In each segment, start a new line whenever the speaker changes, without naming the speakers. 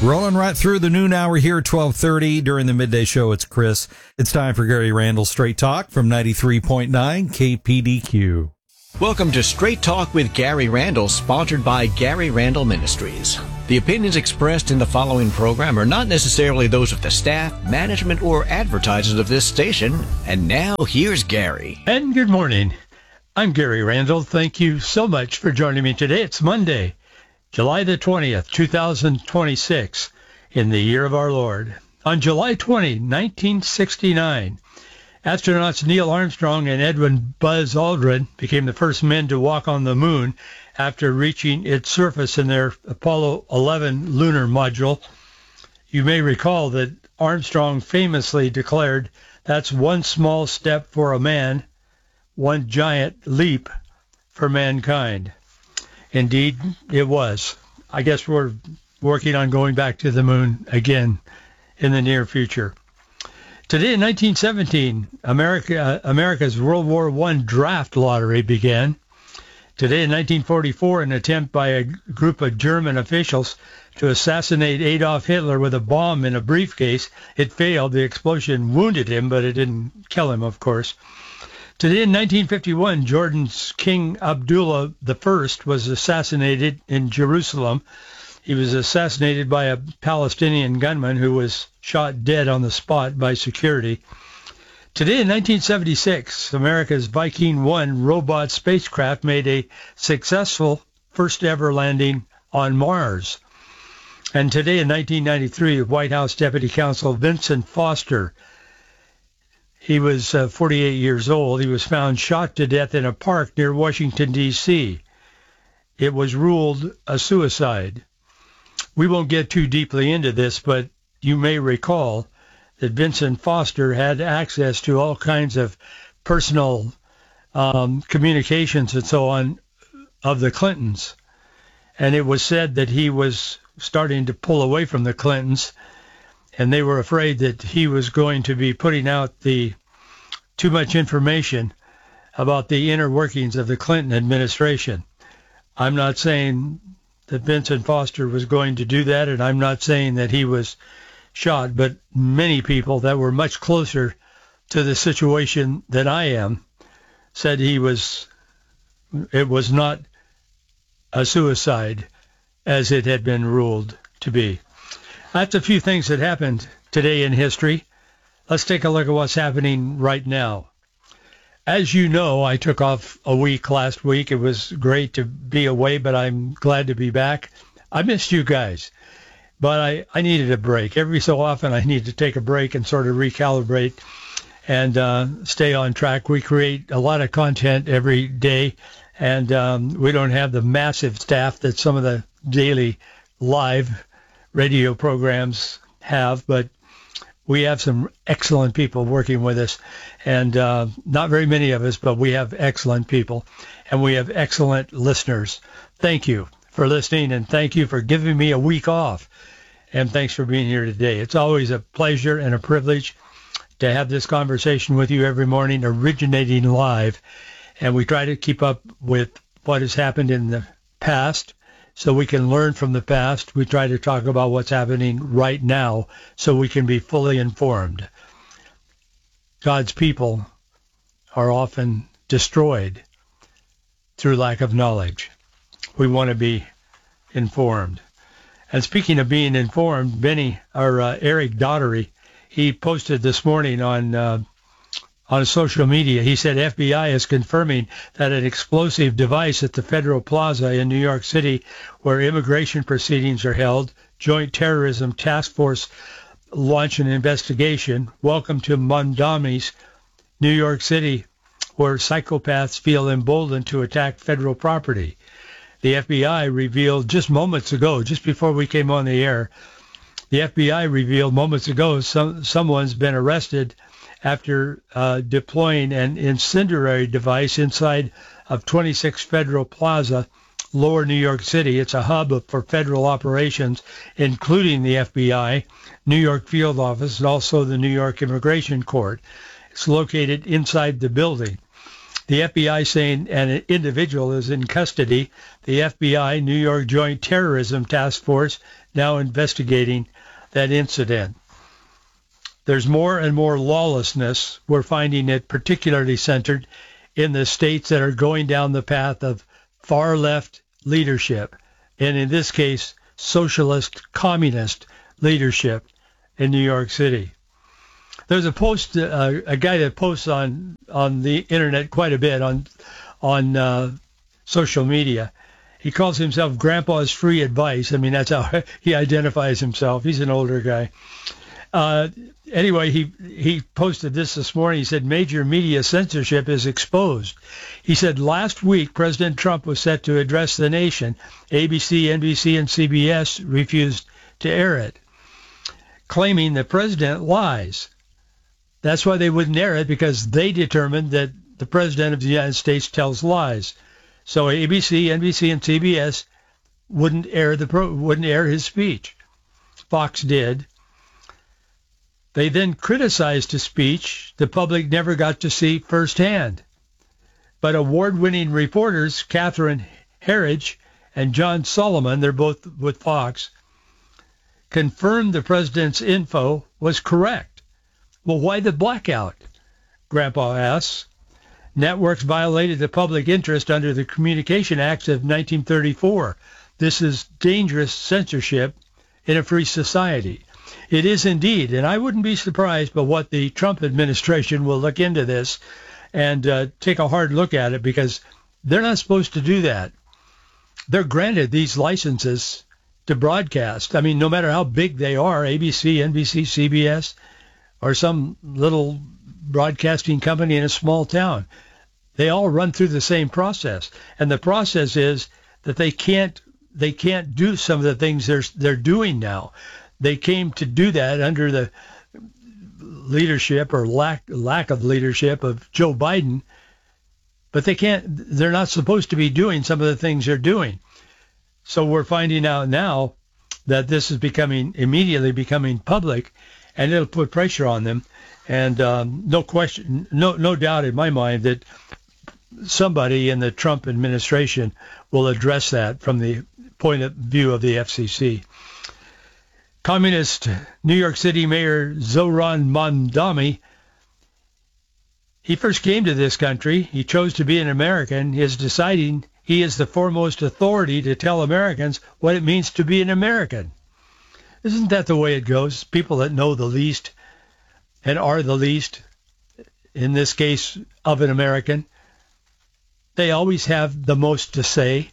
Rolling right through the noon hour here at 12:30. During the midday show, it's Chris. It's time for Gary Randall's Straight Talk from 93.9 KPDQ.
Welcome to Straight Talk with Gary Randall, sponsored by Gary Randall Ministries. The opinions expressed in the following program are not necessarily those of the staff, management, or advertisers of this station. And now, here's Gary.
And good morning. I'm Gary Randall. Thank you so much for joining me today. It's Monday, July the 20th, 2026, in the year of our Lord. On July 20, 1969, astronauts Neil Armstrong and Edwin Buzz Aldrin became the first men to walk on the moon after reaching its surface in their Apollo 11 lunar module. You may recall that Armstrong famously declared, "That's one small step for a man, one giant leap for mankind." Indeed, it was. I guess we're working on going back to the moon again in the near future. Today in 1917, America's World War I draft lottery began. Today in 1944, an attempt by a group of German officials to assassinate Adolf Hitler with a bomb in a briefcase. It failed. The explosion wounded him, but it didn't kill him, of course. Today in 1951, Jordan's King Abdullah I was assassinated in Jerusalem. He was assassinated by a Palestinian gunman who was shot dead on the spot by security. Today in 1976, America's Viking 1 robot spacecraft made a successful first ever landing on Mars. And today in 1993, White House Deputy Counsel Vincent Foster, he was 48 years old. He was found shot to death in a park near Washington, D.C. It was ruled a suicide. We won't get too deeply into this, but you may recall that Vincent Foster had access to all kinds of personal communications and so on of the Clintons. And it was said that he was starting to pull away from the Clintons, and they were afraid that he was going to be putting out too much information about the inner workings of the Clinton administration. I'm not saying that Vincent Foster was going to do that, and I'm not saying that he was shot, but many people that were much closer to the situation than I am said it was not a suicide as it had been ruled to be. That's a few things that happened today in history. Let's take a look at what's happening right now. As you know, I took off a week last week. It was great to be away, but I'm glad to be back. I missed you guys, but I needed a break. Every so often I need to take a break and sort of recalibrate and stay on track. We create a lot of content every day, and we don't have the massive staff that some of the daily live radio programs have, but we have some excellent people working with us, and not very many of us, but we have excellent people, and we have excellent listeners. Thank you for listening, and thank you for giving me a week off, and thanks for being here today. It's always a pleasure and a privilege to have this conversation with you every morning, originating live, and we try to keep up with what has happened in the past, so we can learn from the past. We try to talk about what's happening right now so we can be fully informed. God's people are often destroyed through lack of knowledge. We want to be informed. And speaking of being informed, Eric Daugherty, he posted this morning on social media. He said FBI is confirming that an explosive device at the Federal Plaza in New York City, where immigration proceedings are held, Joint Terrorism Task Force launched an investigation. Welcome to Mondami's, New York City, where psychopaths feel emboldened to attack federal property. The FBI revealed just moments ago, just before we came on the air, the FBI revealed moments ago someone's been arrested after deploying an incendiary device inside of 26 Federal Plaza, Lower New York City. It's a hub for federal operations, including the FBI, New York Field Office, and also the New York Immigration Court. It's located inside the building. The FBI saying an individual is in custody. The FBI, New York Joint Terrorism Task Force, now investigating that incident. There's more and more lawlessness. We're finding it particularly centered in the states that are going down the path of far left leadership, and in this case, socialist, communist leadership in New York City. There's a post, a guy that posts on the internet quite a bit on social media. He calls himself Grandpa's Free Advice. I mean, that's how he identifies himself. He's an older guy. Anyway, he posted this morning. He said, major media censorship is exposed. He said, last week, President Trump was set to address the nation. ABC, NBC, and CBS refused to air it, claiming the president lies. That's why they wouldn't air it, because they determined that the president of the United States tells lies. So ABC, NBC, and CBS wouldn't air his speech. Fox did. They then criticized his speech the public never got to see firsthand. But award-winning reporters Catherine Herridge and John Solomon, they're both with Fox, confirmed the president's info was correct. Well, why the blackout? Grandpa asks. Networks violated the public interest under the Communication Acts of 1934. This is dangerous censorship in a free society. It is indeed, and I wouldn't be surprised by what the Trump administration will look into this and take a hard look at it, because they're not supposed to do that. They're granted these licenses to broadcast. I mean, no matter how big they are, ABC, NBC, CBS, or some little broadcasting company in a small town, they all run through the same process. And the process is that they can't do some of the things they're doing now. They came to do that under the leadership or lack of leadership of Joe Biden, but they're not supposed to be doing some of the things they're doing. So we're finding out now that this is immediately becoming public, and it'll put pressure on them. And no question, no doubt in my mind that somebody in the Trump administration will address that from the point of view of the FCC. Communist New York City Mayor Zohran Mamdani, he first came to this country. He chose to be an American. He is deciding he is the foremost authority to tell Americans what it means to be an American. Isn't that the way it goes? People that know the least and are the least, in this case of an American, they always have the most to say.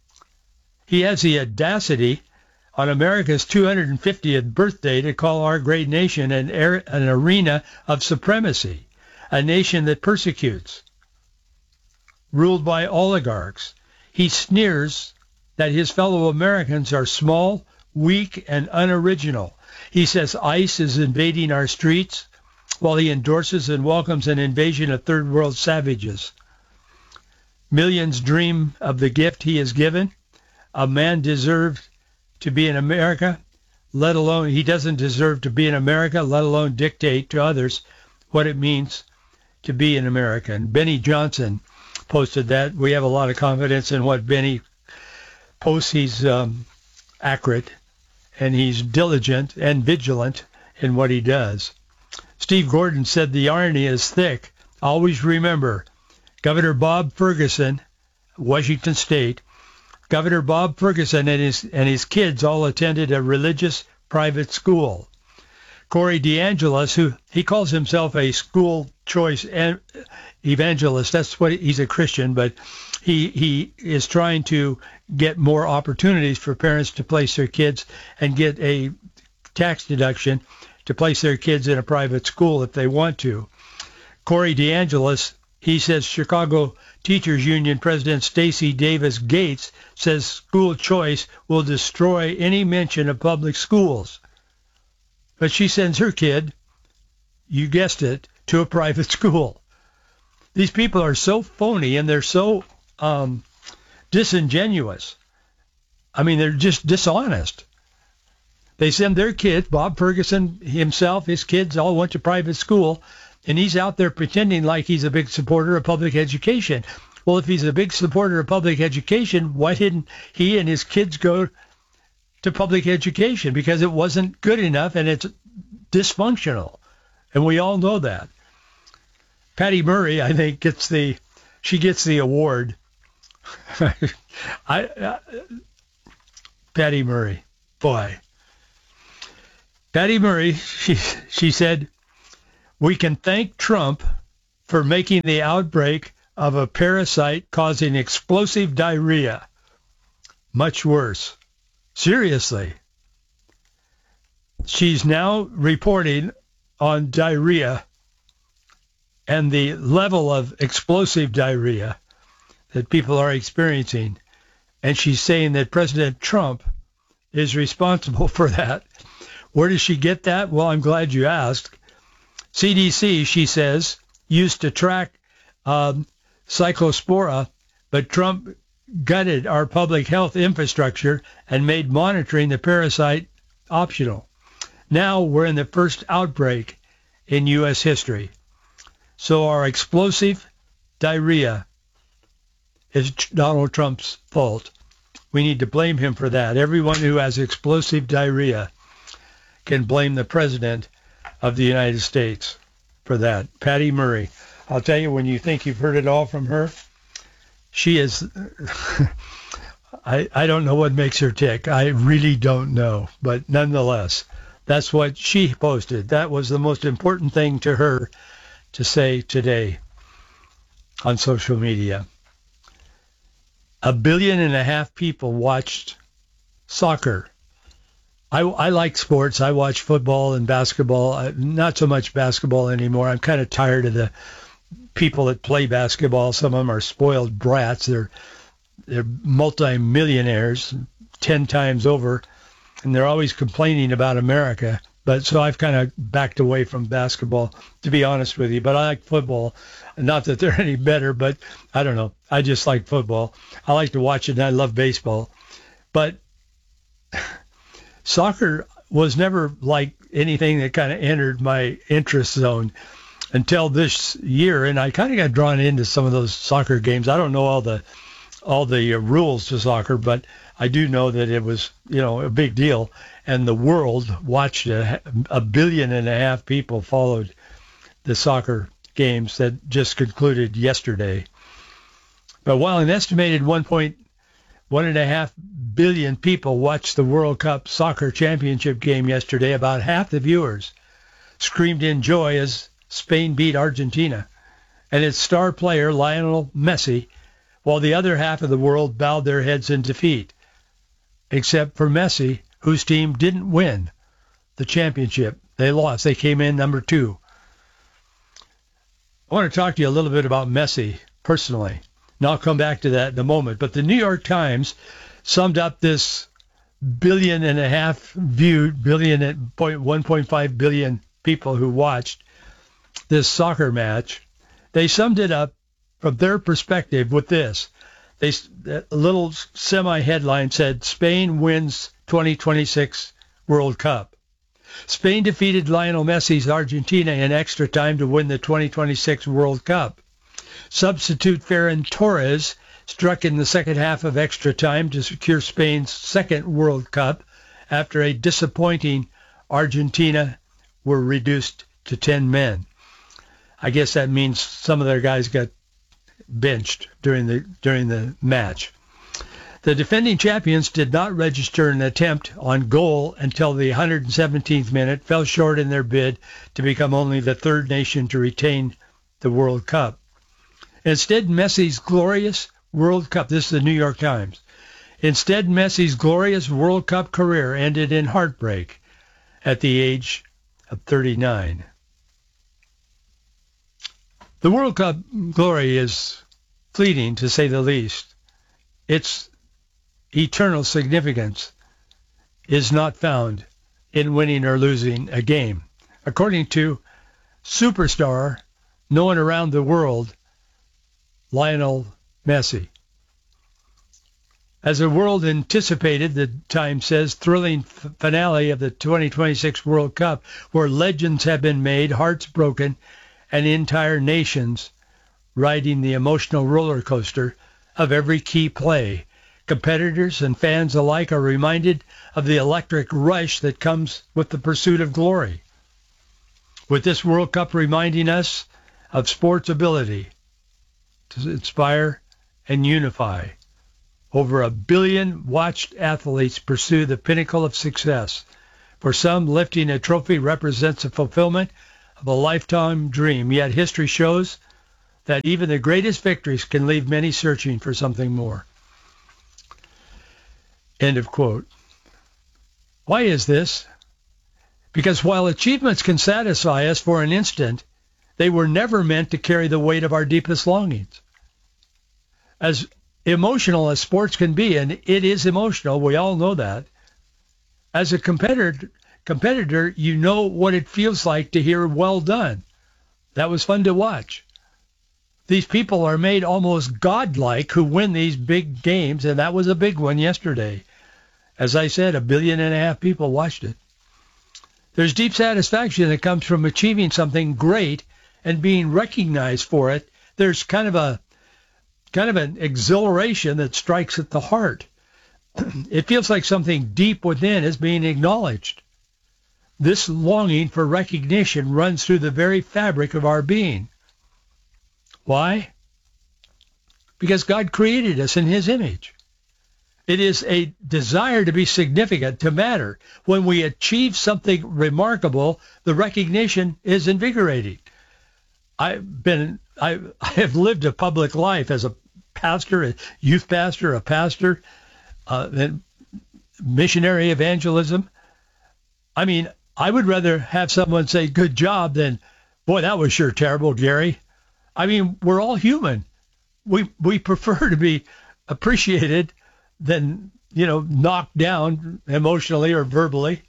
He has the audacity on America's 250th birthday to call our great nation an arena of supremacy, a nation that persecutes, ruled by oligarchs. He sneers that his fellow Americans are small, weak, and unoriginal. He says ICE is invading our streets, while he endorses and welcomes an invasion of third world savages. Millions dream of the gift he has given. A man deserves to be in America, he doesn't deserve to be in America, let alone dictate to others what it means to be an American. Benny Johnson posted that. We have a lot of confidence in what Benny posts. He's accurate, and he's diligent and vigilant in what he does. Steve Gordon said the irony is thick. Always remember, Governor Bob Ferguson, Washington State, Governor Bob Ferguson and his kids all attended a religious private school. Corey DeAngelis, who he calls himself a school choice evangelist, that's what he's a Christian, but he is trying to get more opportunities for parents to place their kids and get a tax deduction to place their kids in a private school if they want to. Corey DeAngelis, he says Chicago Teachers Union President Stacey Davis Gates says school choice will destroy any mention of public schools. But she sends her kid, you guessed it, to a private school. These people are so phony and they're so disingenuous. I mean, they're just dishonest. They send their kids, Bob Ferguson himself, his kids all went to private school. and he's out there pretending like he's a big supporter of public education. Well, if he's a big supporter of public education, why didn't he and his kids go to public education? Because it wasn't good enough and it's dysfunctional. And we all know that. Patty Murray, I think, gets the award. Patty Murray, boy. Patty Murray, she said, we can thank Trump for making the outbreak of a parasite causing explosive diarrhea much worse. Seriously. She's now reporting on diarrhea and the level of explosive diarrhea that people are experiencing. And she's saying that President Trump is responsible for that. Where does she get that? Well, I'm glad you asked. CDC, she says, used to track Cyclospora, but Trump gutted our public health infrastructure and made monitoring the parasite optional. Now we're in the first outbreak in U.S. history. So our explosive diarrhea is Donald Trump's fault. We need to blame him for that. Everyone who has explosive diarrhea can blame the President of the United States for that. Patty Murray. I'll tell you, when you think you've heard it all from her, she is... I don't know what makes her tick. I really don't know. But nonetheless, that's what she posted. That was the most important thing to her to say today on social media. 1.5 billion people watched soccer. I like sports. I watch football and basketball. Not so much basketball anymore. I'm kind of tired of the people that play basketball. Some of them are spoiled brats. They're multi-millionaires 10 times over, and they're always complaining about America. But so I've kind of backed away from basketball, to be honest with you. But I like football. Not that they're any better, but I don't know. I just like football. I like to watch it, and I love baseball. But soccer was never like anything that kind of entered my interest zone until this year, and I kind of got drawn into some of those soccer games. I don't know all the rules to soccer, but I do know that it was, a big deal, and the world watched it. 1.5 billion people followed the soccer games that just concluded yesterday. But while an estimated 1.5 billion people watched the World Cup Soccer Championship game yesterday, about half the viewers screamed in joy as Spain beat Argentina and its star player Lionel Messi, while the other half of the world bowed their heads in defeat, except for Messi, whose team didn't win the championship. They lost. They came in number 2. I want to talk to you a little bit about Messi personally, and I'll come back to that in a moment. But the New York Times summed up this 1.5 billion viewed, 1.5 billion people who watched this soccer match. They summed it up from their perspective with this. A little semi-headline said, Spain wins 2026 World Cup. Spain defeated Lionel Messi's Argentina in extra time to win the 2026 World Cup. Substitute Ferran Torres struck in the second half of extra time to secure Spain's second World Cup after a disappointing Argentina were reduced to 10 men. I guess that means some of their guys got benched during the match. The defending champions did not register an attempt on goal until the 117th minute, fell short in their bid to become only the third nation to retain the World Cup. Instead, Messi's glorious World Cup, this is the New York Times, instead Messi's glorious World Cup career ended in heartbreak at the age of 39. The World Cup glory is fleeting, to say the least. Its eternal significance is not found in winning or losing a game. According to superstar known around the world, Lionel Messi. As the world anticipated, the Times says, thrilling finale of the 2026 World Cup, where legends have been made, hearts broken, and entire nations riding the emotional roller coaster of every key play. Competitors and fans alike are reminded of the electric rush that comes with the pursuit of glory. With this World Cup reminding us of sports' ability to inspire and unify. Over 1 billion watched athletes pursue the pinnacle of success. For some, lifting a trophy represents a fulfillment of a lifetime dream. Yet history shows that even the greatest victories can leave many searching for something more. End of quote. Why is this? Because while achievements can satisfy us for an instant, they were never meant to carry the weight of our deepest longings. As emotional as sports can be, and it is emotional, we all know that, as a competitor, you know what it feels like to hear well done. That was fun to watch. These people are made almost godlike who win these big games, and that was a big one yesterday. As I said, 1.5 billion people watched it. There's deep satisfaction that comes from achieving something great and being recognized for it. There's kind of an exhilaration that strikes at the heart. It feels like something deep within is being acknowledged. This longing for recognition runs through the very fabric of our being. Why? Because God created us in his image. It is a desire to be significant, to matter. When we achieve something remarkable, the recognition is invigorating. I have lived a public life as a pastor, a youth pastor, a pastor, and missionary evangelism. I mean, I would rather have someone say, good job, than, boy, that was sure terrible, Gary. I mean, we're all human. We prefer to be appreciated than, knocked down emotionally or verbally.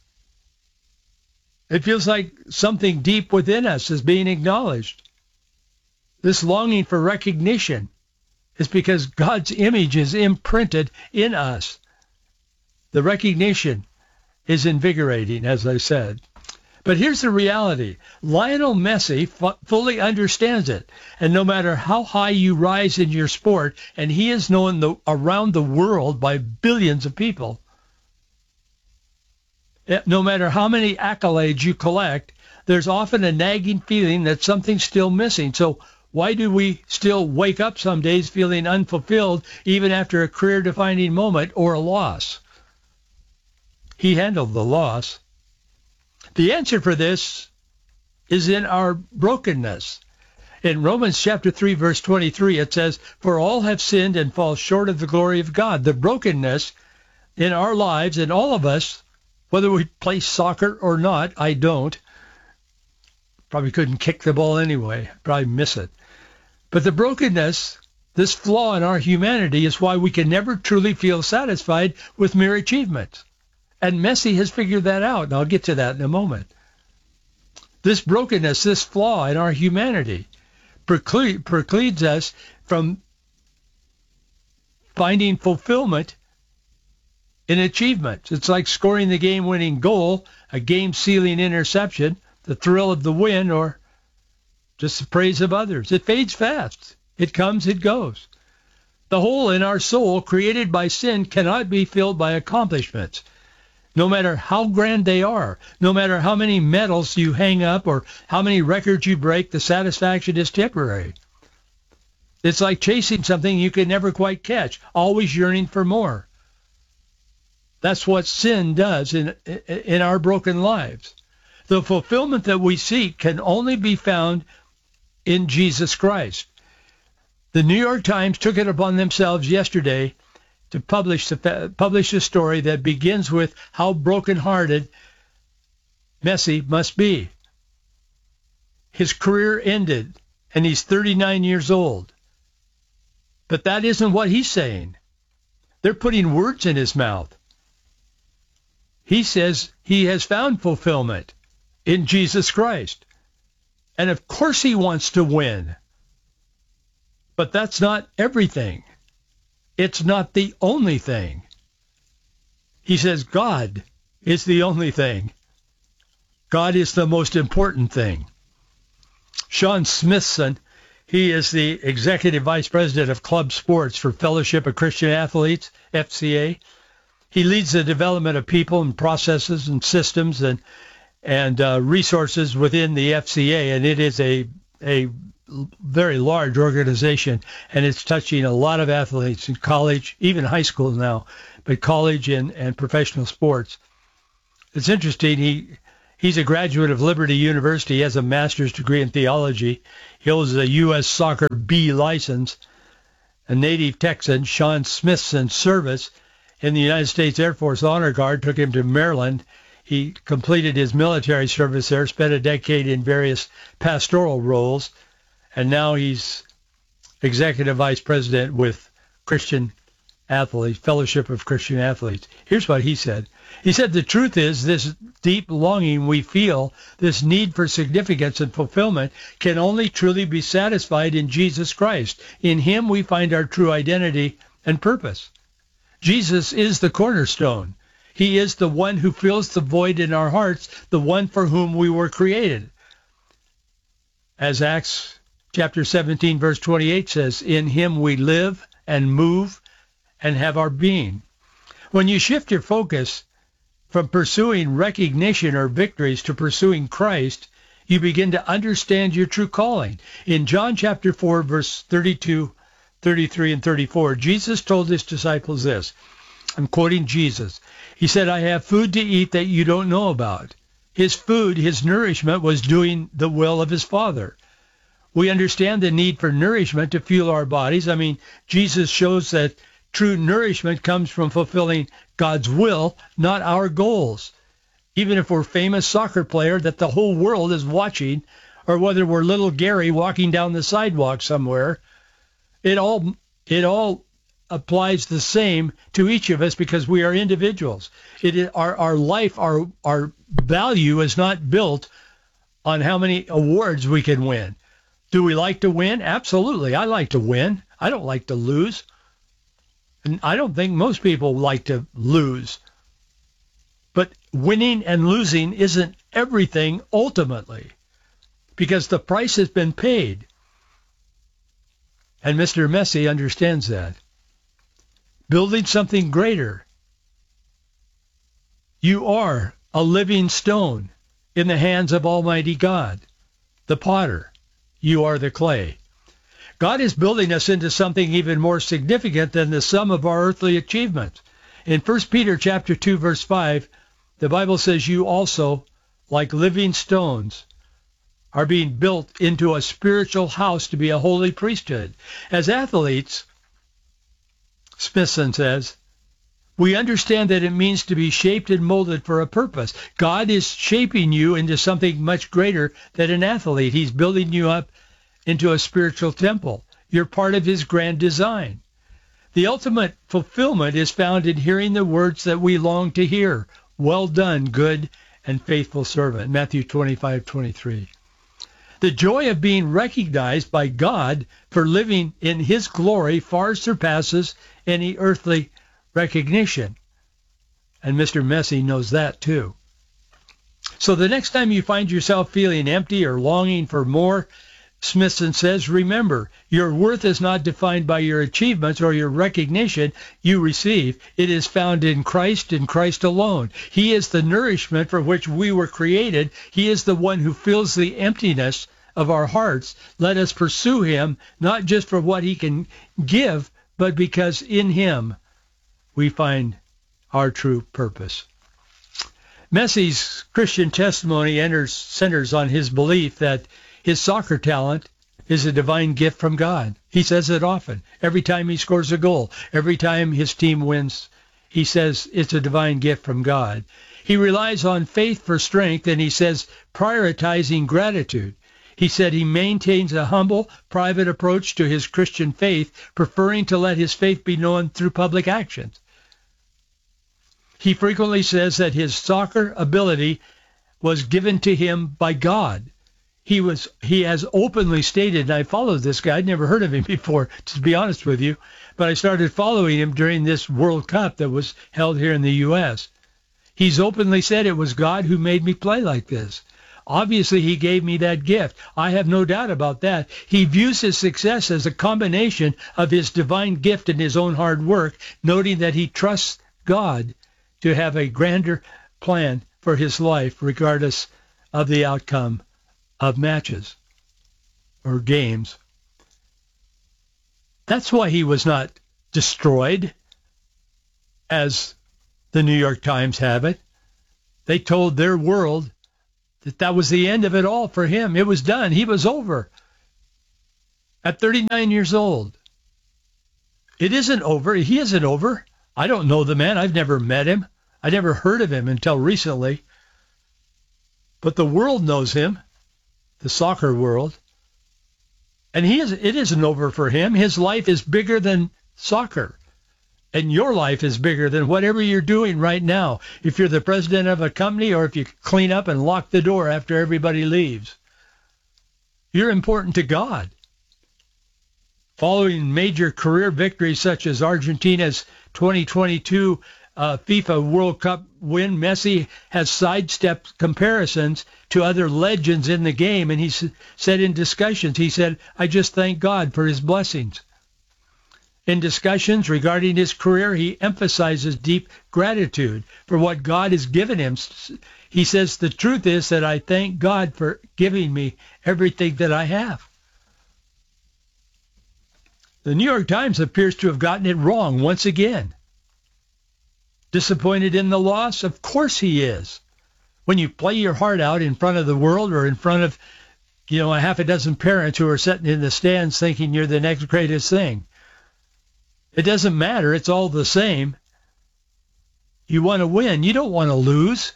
It feels like something deep within us is being acknowledged. This longing for recognition is because God's image is imprinted in us. The recognition is invigorating, as I said. But here's the reality. Lionel Messi fully understands it. And no matter how high you rise in your sport, and he is known around the world by billions of people, no matter how many accolades you collect, there's often a nagging feeling that something's still missing. So why do we still wake up some days feeling unfulfilled, even after a career-defining moment or a loss? He handled the loss. The answer for this is in our brokenness. In Romans chapter 3, verse 23, it says, "For all have sinned and fall short of the glory of God." The brokenness in our lives, and all of us, whether we play soccer or not, I don't. Probably couldn't kick the ball anyway. Probably miss it. But the brokenness, this flaw in our humanity, is why we can never truly feel satisfied with mere achievement. And Messi has figured that out, and I'll get to that in a moment. This brokenness, this flaw in our humanity, precludes us from finding fulfillment in achievement. It's like scoring the game-winning goal, a game-sealing interception, the thrill of the win, or just the praise of others. It fades fast. It comes, it goes. The hole in our soul created by sin cannot be filled by accomplishments. No matter how grand they are, no matter how many medals you hang up or how many records you break, the satisfaction is temporary. It's like chasing something you can never quite catch, always yearning for more. That's what sin does in our broken lives. The fulfillment that we seek can only be found in Jesus Christ. The New York Times took it upon themselves yesterday to publish a story that begins with how brokenhearted Messi must be. His career ended, and he's 39 years old. But that isn't what he's saying. They're putting words in his mouth. He says he has found fulfillment in Jesus Christ. And of course he wants to win. But that's not everything. It's not the only thing. He says God is the only thing. God is the most important thing. Sean Smithson, he is the Executive Vice President of Club Sports for Fellowship of Christian Athletes, FCA. He leads the development of people and processes and systems and resources within the FCA, and it is a very large organization, and it's touching a lot of athletes in college, even high school now, but college and professional sports. It's interesting. He's a graduate of Liberty University. He has a master's degree in theology. He holds a U.S. Soccer B license. A native Texan, Sean Smithson's service in the United States Air Force Honor Guard took him to Maryland. He completed his military service there, spent a decade in various pastoral roles, and now he's executive vice president with Christian Athletes, Fellowship of Christian Athletes. Here's what he said. He said, the truth is this deep longing we feel, this need for significance and fulfillment, can only truly be satisfied in Jesus Christ. In him we find our true identity and purpose. Jesus is the cornerstone. He is the one who fills the void in our hearts, the one for whom we were created. As Acts chapter 17, verse 28 says, in him we live and move and have our being. When you shift your focus from pursuing recognition or victories to pursuing Christ, you begin to understand your true calling. In John chapter 4, verse 32, 33, and 34, Jesus told his disciples this. I'm quoting Jesus. He said, I have food to eat that you don't know about. His food, his nourishment, was doing the will of his Father. We understand the need for nourishment to fuel our bodies. I mean, Jesus shows that true nourishment comes from fulfilling God's will, not our goals. Even if we're a famous soccer player that the whole world is watching, or whether we're little Gary walking down the sidewalk somewhere, it all applies the same to each of us because we are individuals. Our life, our value is not built on how many awards we can win. Do we like to win? Absolutely. I like to win. I don't like to lose. And I don't think most people like to lose. But winning and losing isn't everything ultimately, because the price has been paid. And Mr. Messi understands that. Building something greater. You are a living stone in the hands of Almighty God, the potter. You are the clay. God is building us into something even more significant than the sum of our earthly achievements. In 1 Peter chapter 2, verse 5, the Bible says you also, like living stones, are being built into a spiritual house to be a holy priesthood. As athletes, Smithson says, we understand that it means to be shaped and molded for a purpose. God is shaping you into something much greater than an athlete. He's building you up into a spiritual temple. You're part of his grand design. The ultimate fulfillment is found in hearing the words that we long to hear. Well done, good and faithful servant. Matthew 25:23. The joy of being recognized by God for living in his glory far surpasses any earthly recognition. And Mr. Messi knows that too. So the next time you find yourself feeling empty or longing for more, Smithson says, remember, your worth is not defined by your achievements or your recognition you receive. It is found in Christ and Christ alone. He is the nourishment for which we were created. He is the one who fills the emptiness of our hearts. Let us pursue him, not just for what he can give, but because in him we find our true purpose. Messi's Christian testimony centers on his belief that his soccer talent is a divine gift from God. He says it often. Every time he scores a goal, every time his team wins, he says it's a divine gift from God. He relies on faith for strength, and he says prioritizing gratitude. He said he maintains a humble, private approach to his Christian faith, preferring to let his faith be known through public actions. He frequently says that his soccer ability was given to him by God. He has openly stated, and I followed this guy. I'd never heard of him before, to be honest with you, but I started following him during this World Cup that was held here in the U.S. He's openly said it was God who made me play like this. Obviously, he gave me that gift. I have no doubt about that. He views his success as a combination of his divine gift and his own hard work, noting that he trusts God to have a grander plan for his life, regardless of the outcome of matches or games. That's why he was not destroyed, as the New York Times have it. They told their world that was the end of it all for him. It was done. He was over at 39 years old. It isn't over. He isn't over. I don't know the man. I've never met him. I never heard of him until recently. But the world knows him, the soccer world. And it isn't over for him. His life is bigger than soccer. And your life is bigger than whatever you're doing right now. If you're the president of a company or if you clean up and lock the door after everybody leaves. You're important to God. Following major career victories such as Argentina's 2022 FIFA World Cup win, Messi has sidestepped comparisons to other legends in the game. And he said in discussions, he said, I just thank God for his blessings. In discussions regarding his career, he emphasizes deep gratitude for what God has given him. He says, the truth is that I thank God for giving me everything that I have. The New York Times appears to have gotten it wrong once again. Disappointed in the loss? Of course he is. When you play your heart out in front of the world or in front of, a half a dozen parents who are sitting in the stands thinking you're the next greatest thing. It doesn't matter. It's all the same. You want to win. You don't want to lose.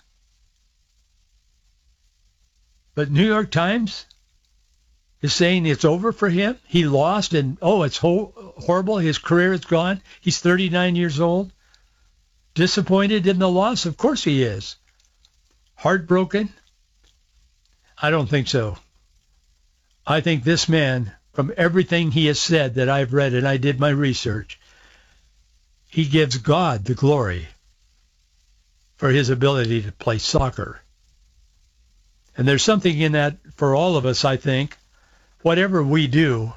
But New York Times is saying it's over for him. He lost and, it's horrible. His career is gone. He's 39 years old. Disappointed in the loss? Of course he is. Heartbroken? I don't think so. I think this man, from everything he has said that I've read and I did my research, he gives God the glory for his ability to play soccer. And there's something in that for all of us, I think. Whatever we do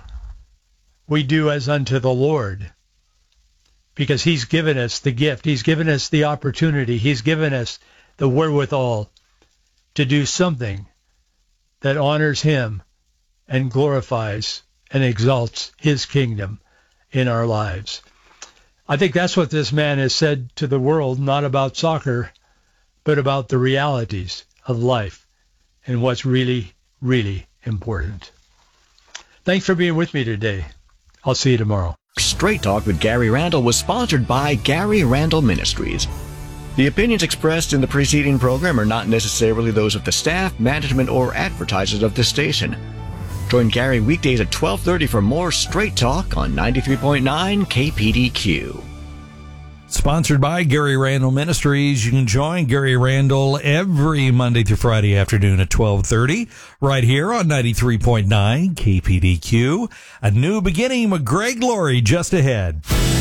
as unto the Lord. Because he's given us the gift. He's given us the opportunity. He's given us the wherewithal to do something that honors him and glorifies and exalts his kingdom in our lives. I think that's what this man has said to the world, not about soccer, but about the realities of life and what's really, really important. Thanks for being with me today. I'll see you tomorrow.
Straight Talk with Gary Randall was sponsored by Gary Randall Ministries. The opinions expressed in the preceding program are not necessarily those of the staff, management, or advertisers of this station. Join Gary weekdays at 12:30 for more Straight Talk on 93.9 KPDQ.
Sponsored by Gary Randall Ministries. You can join Gary Randall every Monday through Friday afternoon at 12:30 right here on 93.9 KPDQ. A new beginning with Greg Laurie just ahead.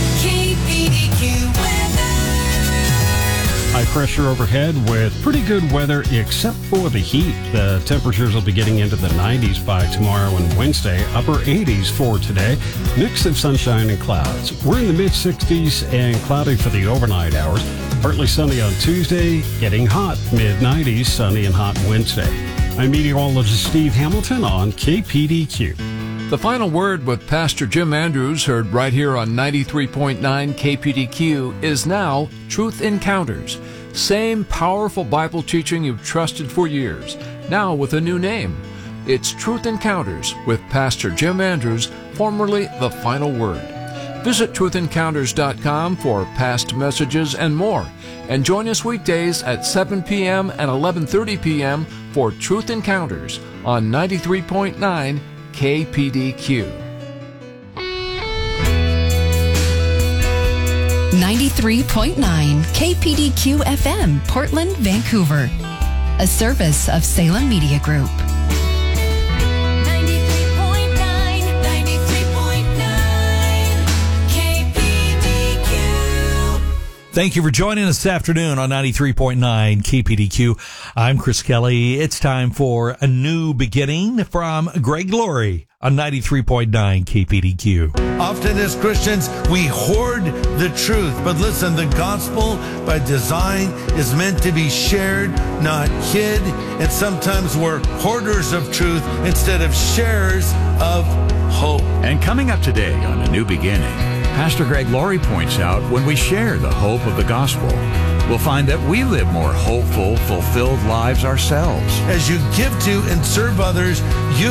KPDQ weather.
High pressure overhead with pretty good weather except for the heat. The temperatures will be getting into the 90s by tomorrow and Wednesday, upper 80s for today. Mix of sunshine and clouds. We're in the mid-60s and cloudy for the overnight hours. Partly sunny on Tuesday, getting hot. Mid-90s, sunny and hot Wednesday. I'm meteorologist Steve Hamilton on KPDQ.
The Final Word with Pastor Jim Andrews, heard right here on 93.9 KPDQ, is now Truth Encounters. Same powerful Bible teaching you've trusted for years, now with a new name. It's Truth Encounters with Pastor Jim Andrews, formerly The Final Word. Visit truthencounters.com for past messages and more. And join us weekdays at 7 p.m. and 11:30 p.m. for Truth Encounters on 93.9 KPDQ.
93.9 KPDQ FM, Portland, Vancouver. A service of Salem Media Group. 93.9 KPDQ.
Thank you for joining us this afternoon on 93.9 KPDQ. I'm Chris Kelly. It's time for a new beginning from Greg Laurie on 93.9 KPDQ.
Often as Christians, we hoard the truth. But listen, the gospel by design is meant to be shared, not hid. And sometimes we're hoarders of truth instead of sharers of hope.
And coming up today on A New Beginning, Pastor Greg Laurie points out when we share the hope of the gospel, we'll find that we live more hopeful, fulfilled lives ourselves.
As you give to and serve others, you